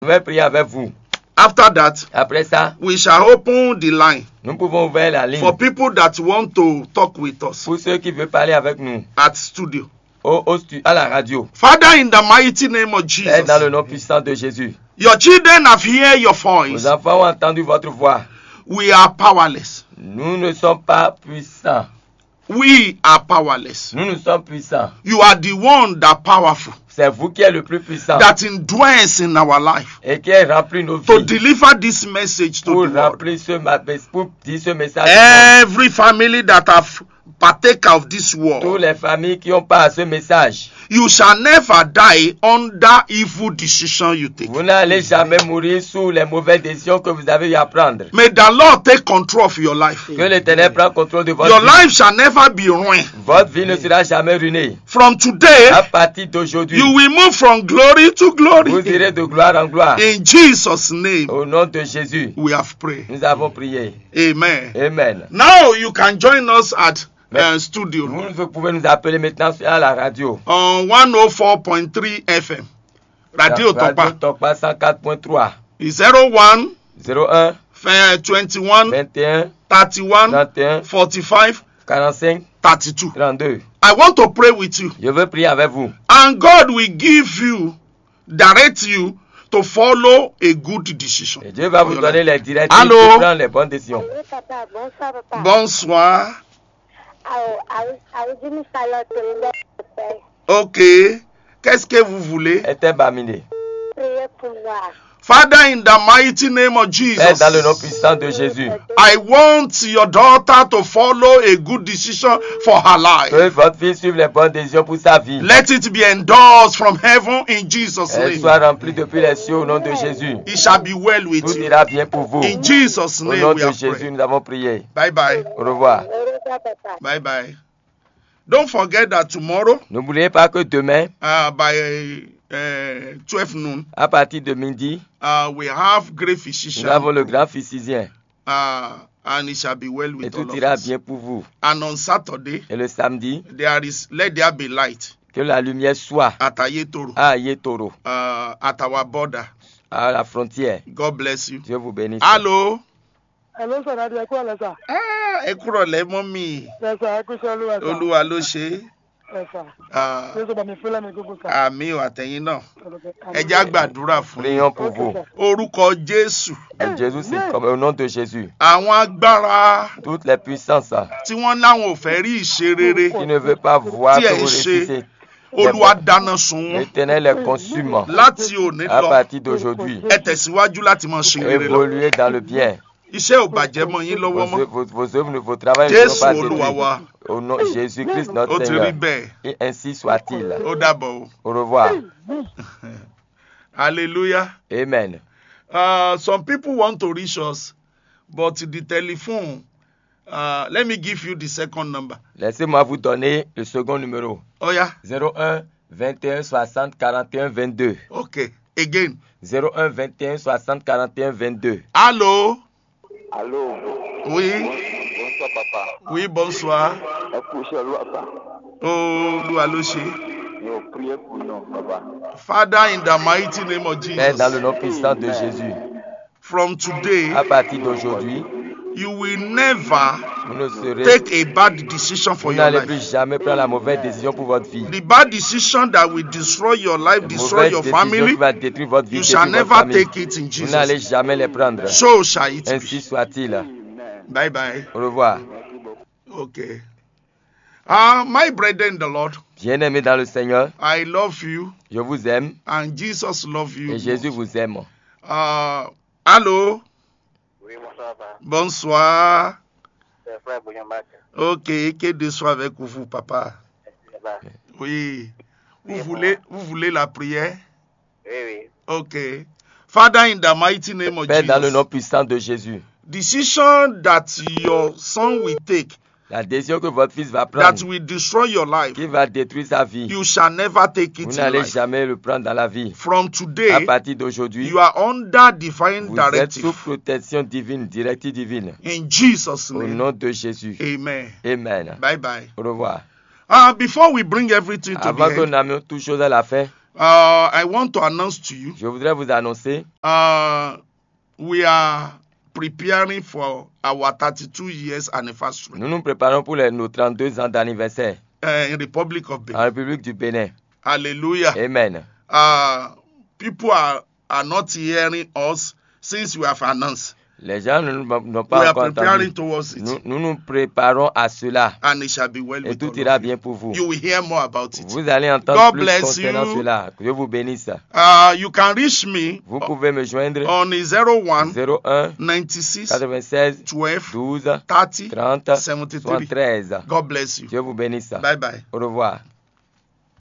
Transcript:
vais prier avec vous. After that, Après ça, we shall open the line nous pouvons ouvrir la ligne for people that want to talk with us pour ceux qui veulent parler avec nous at studio. à la radio. Father, in the mighty name of Père, dans le Jesus, nom puissant de Jésus. your children have heard your voice. Vos enfants ont entendu votre voix. We are powerless. Nous ne sommes pas puissants. We are powerless. Nous sommes puissants. You are the one that powerful, C'est vous qui êtes le plus puissant that indwells in our life et qui est rempli nos to vies deliver this message to pour the world. remplir pour dire ce message. Every family that have partake of this Toutes world, les familles qui ont pas à ce message, you shall never die under evil decision you take. vous n'allez jamais mourir sous les mauvaises décisions que vous avez eu à prendre. May the Lord take control of your life. Que l'Éternel prenne contrôle de Your votre vie. life shall never be ruined. Votre vie ne sera jamais ruinée. From today, À partir d'aujourd'hui, you will move from glory to vous glory. irez de gloire en gloire. In Jesus' name, Au nom de Jésus, we have prayed. nous avons prié. Amen. Amen. Now you can join us at studio Vous pouvez nous appeler maintenant à la radio. on 104.3 FM. Radio Topa Topa 104.3. is 01 01 21 21 31 31 45 45 32. 32. I want to pray with you, Je veux prier avec vous. and God will direct you to follow a good decision. Et Dieu va vous donner les directives Allô? pour prendre les bonnes décisions. Oui, papa, bonsoir, papa. Bonsoir. Ok. Qu'est-ce que vous voulez? Était baminé. Priez pour moi. Father, in the mighty name of Père, dans le nom Jesus, puissant de Jésus, I want your daughter to follow a good decision for her life. que votre fille suive les bonnes décisions pour sa vie. Let it be endorsed from heaven in Jesus' Elle name. soit remplie depuis les cieux au nom de Jésus. It shall be well with Tout you. ira bien pour vous. In Jesus' Au name nom we de have Jésus, prayed. nous avons prié. Bye bye. Au revoir. Au revoir, papa. Bye bye. Don't forget that tomorrow N'oubliez pas que demain, by 12 noon, à partir de midi, we have great nous physician, avons le grand physicien. and it shall be well Et with tout all of ira us. bien pour vous. And on Saturday, Et le samedi, let there be light que la lumière soit at Ayetoro, à Yetoro, at our border. à la frontière. God bless you. Dieu vous bénisse. Hello. Hello, sir. Adi, ẹ kú ọ̀lẹ́, sir. Ẹ kúrò lẹ́ mọ́mì. Yes, sir. Ẹ kú iṣẹ́ Olúwa, sir. Olúwa ló ṣe é. Yes, sir. Ah, Jésù bá mi fílẹ̀ mi gbogbo, sir. àmì ò àtẹ̀yìn náà. Ẹ jẹ́ á gbàdúrà fún yín. Prions pour vous. Orúkọ Jésù. Et Jésus, c'est comme au nom de Jésus. Àwọn agbára Toutes les puissances tí wọ́n láwọn ò fẹ́ rí ìṣe rere, qui ne veulent pas voir Tí que ẹ vous ṣe, réussissez, Olúwa dáná sun wọ́n. l'Éternel les consume. Láti òní À lọ, partir d'aujourd'hui, ẹ tẹ̀síwájú láti máa ṣe rere lọ. évoluez dans le bien. Iṣẹ́ ò bàjẹ́ mọ́ yín lọ́wọ́ mọ́. Vos œuvres, vos travaux ne seront Jésù pas Olúwa wa, détruits. Au nom de Jésus-Christ, ó notre ti rí Seigneur. bẹ́ẹ̀. Et ainsi soit-il. Ó dàbọ̀ o. Au revoir. Hallelujah. Amen. Some people want to reach us, but the telephone, let me give you the second number. Laissez-moi vous donner le second numéro. Oh yeah, 01 21 60 41 22. okay. Again. 01 21 60 41 22. Allô? Allô. Oui. Bonsoir, papa. Oui, bonsoir. Ẹ kú iṣẹ́ Olúwa, papa. Oh, Olúwa ló ṣe. Yóò prier pour nous, papa. Father, in the mighty name of Père, dans le Jesus, nom puissant de Jésus, from today, à partir d'aujourd'hui, you will never vous ne serez, take a bad decision for vous your n'allez life. plus jamais prendre la mauvaise décision pour votre vie. The bad decision that will destroy your life, La destroy mauvaise your décision qui family, va détruire votre vie, you shall détruire votre never famille. take it in Vous n'allez Jesus. jamais les prendre. So shall it Ainsi be. soit-il. Bye bye. Au revoir. Okay. My brethren in the Lord, Bien-aimés dans le Seigneur, I love you, je vous aime and Jesus love you. et Jésus vous aime. Allô? Oui, bonsoir, papa. Bonsoir. C'est frère Bouillambak. Ok, que de soit avec vous, papa. Papa. Oui. Oui, Vous voulez la prière? Oui, oui. Ok. Father, in the mighty name of Père, dans le nom Jesus, puissant de Jésus, decision that your son will take, la décision que votre fils va that prendre, will destroy your life, qui va détruire sa vie, you shall never take vous it in n'allez life. jamais le prendre dans la vie. From À today, partir d'aujourd'hui, you are under divine vous êtes sous directive. protection divine, directive divine. In Jesus' Au name, nom de Jésus. amen. Amen. Bye bye. Au revoir. Before we bring everything to Avant the que end, nous n'amenions toutes choses à la fin, I want to announce to you, Je voudrais vous annoncer, we are preparing for our 32 years anniversary nous nous préparons pour nos 32 ans d'anniversaire in Republic of en Benin. République du Bénin. Hallelujah. Amen. People are not hearing us since we have announced. Les gens n'ont We pas are encore preparing entendu. towards it, Nous nous préparons à cela and it shall be well et with tout all ira of bien you. pour vous. You will hear more about it. Vous allez entendre God plus bless concernant you. cela. Que Dieu vous bénisse. You can reach me Vous pouvez me joindre on 01 01 96 96 12 12 30 30 73. 73. God bless you. Dieu vous bénisse. Bye bye. Au revoir.